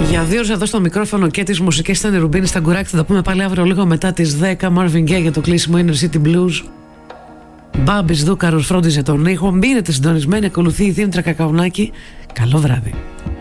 Για 2 ώρες εδώ στο μικρόφωνο και τις μουσικές ήταν η Ρουμπίνη στα Γκουράκη. Θα τα πούμε πάλι αύριο λίγο μετά τις 10. Marvin Gaye για το κλείσιμο Inner City Blues. Μπάμπης Δούκαρος φρόντιζε τον ήχο. Μείνετε συντονισμένοι, ακολουθεί η Δήμητρα Κακαουνάκη. Καλό βράδυ.